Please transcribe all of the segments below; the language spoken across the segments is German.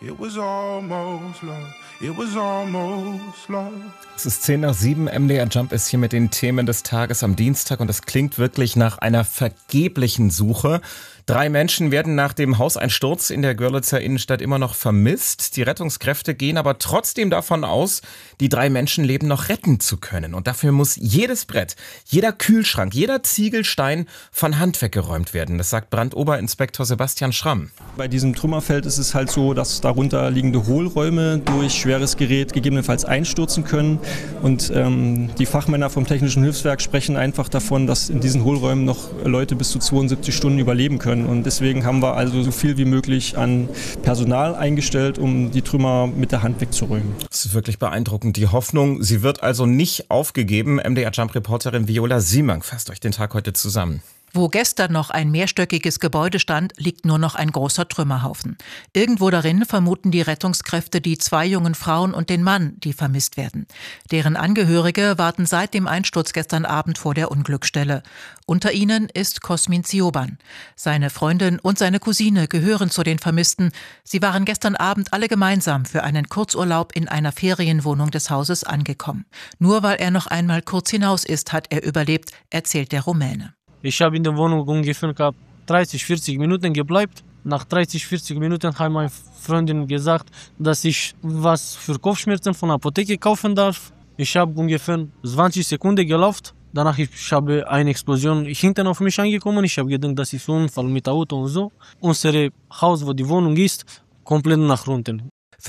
It was almost love. It was almost love. Es ist 6:10, MDR Jump ist hier mit den Themen des Tages am Dienstag und es klingt wirklich nach einer vergeblichen Suche. 3 Menschen werden nach dem Hauseinsturz in der Görlitzer Innenstadt immer noch vermisst. Die Rettungskräfte gehen aber trotzdem davon aus, die 3 Menschenleben noch retten zu können. Und dafür muss jedes Brett, jeder Kühlschrank, jeder Ziegelstein von Hand weggeräumt werden. Das sagt Brandoberinspektor Sebastian Schramm. Bei diesem Trümmerfeld ist es halt so, dass darunter liegende Hohlräume durch schweres Gerät gegebenenfalls einstürzen können. Und die Fachmänner vom Technischen Hilfswerk sprechen einfach davon, dass in diesen Hohlräumen noch Leute bis zu 72 Stunden überleben können. Und deswegen haben wir also so viel wie möglich an Personal eingestellt, um die Trümmer mit der Hand wegzuräumen. Das ist wirklich beeindruckend. Die Hoffnung, sie wird also nicht aufgegeben. MDR Jump-Reporterin Viola Simang fasst euch den Tag heute zusammen. Wo gestern noch ein mehrstöckiges Gebäude stand, liegt nur noch ein großer Trümmerhaufen. Irgendwo darin vermuten die Rettungskräfte die 2 jungen Frauen und den Mann, die vermisst werden. Deren Angehörige warten seit dem Einsturz gestern Abend vor der Unglücksstelle. Unter ihnen ist Cosmin Zioban. Seine Freundin und seine Cousine gehören zu den Vermissten. Sie waren gestern Abend alle gemeinsam für einen Kurzurlaub in einer Ferienwohnung des Hauses angekommen. Nur weil er noch einmal kurz hinaus ist, hat er überlebt, erzählt der Rumäne. Ich habe in der Wohnung ungefähr 30-40 Minuten gebleibt. Nach 30-40 Minuten hat meine Freundin gesagt, dass ich was für Kopfschmerzen von der Apotheke kaufen darf. Ich habe ungefähr 20 Sekunden gelaufen. Danach habe eine Explosion hinten auf mich angekommen. Ich habe gedacht, das ist ein Unfall mit Auto und so. Unser Haus, wo die Wohnung ist, komplett nach unten.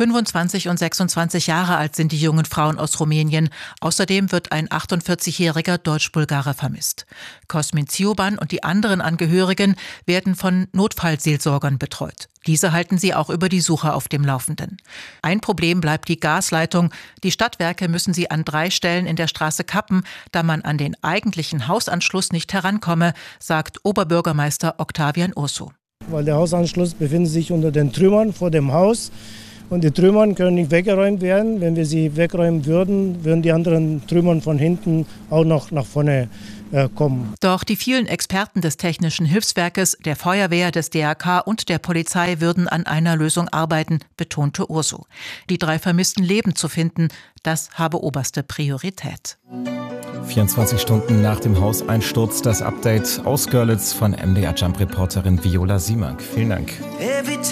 25 und 26 Jahre alt sind die jungen Frauen aus Rumänien. Außerdem wird ein 48-jähriger Deutsch-Bulgare vermisst. Cosmin Zioban und die anderen Angehörigen werden von Notfallseelsorgern betreut. Diese halten sie auch über die Suche auf dem Laufenden. Ein Problem bleibt die Gasleitung. Die Stadtwerke müssen sie an 3 Stellen in der Straße kappen, da man an den eigentlichen Hausanschluss nicht herankomme, sagt Oberbürgermeister Octavian Ursu. Weil der Hausanschluss befindet sich unter den Trümmern vor dem Haus. Und die Trümmern können nicht weggeräumt werden. Wenn wir sie wegräumen würden, würden die anderen Trümmern von hinten auch noch nach vorne kommen. Doch die vielen Experten des Technischen Hilfswerkes, der Feuerwehr, des DRK und der Polizei würden an einer Lösung arbeiten, betonte Ursu. Die 3 vermissten Leben zu finden, das habe oberste Priorität. 24 Stunden nach dem Hauseinsturz das Update aus Görlitz von MDR Jump-Reporterin Viola Simang. Vielen Dank.